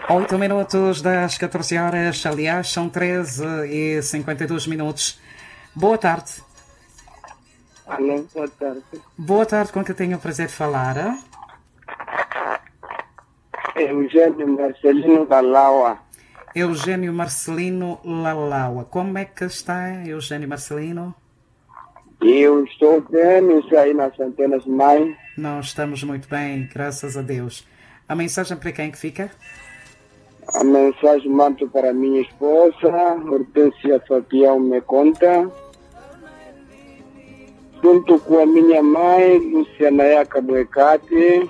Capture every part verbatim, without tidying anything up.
Oito minutos das catorze horas, aliás, são treze e cinquenta e dois minutos. Boa tarde. Alô, boa tarde. Boa tarde, com que tenho o prazer de falar? Hein? Eugênio Marcelino Lalaua. Eugênio Marcelino Lalaua. Como é que está, Eugênio Marcelino? Eu estou bem, isso aí nas antenas mãe. Nós estamos muito bem, graças a Deus. A mensagem para quem que fica? A mensagem mando para minha esposa, Hortência Fabião me conta. Junto com a minha mãe, Luciana Yaca Boecate.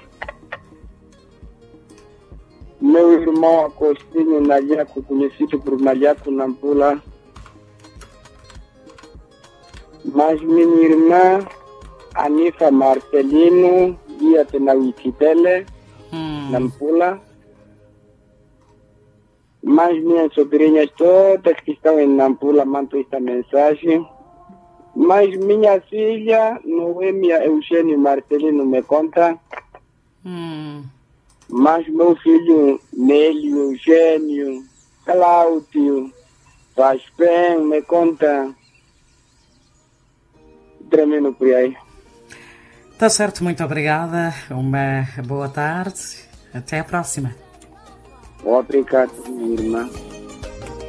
Meu irmão Agostinho Nalhaco, conhecido por Nalhaco Nampula. Mas minha irmã, Anifa Marcelino, Guia Tenawititele, hum. Nampula. Mas minhas sobrinhas todas que estão em Nampula mandam esta mensagem. Mas minha filha, Noêmia Eugênio Marcelino, me conta. Hum. Mas meu filho, Nélio, Eugênio, Cláudio, Vaspen, me conta. Tremendo por aí. Tá certo, muito obrigada. Uma boa tarde. Até a próxima. Obrigado, minha irmã.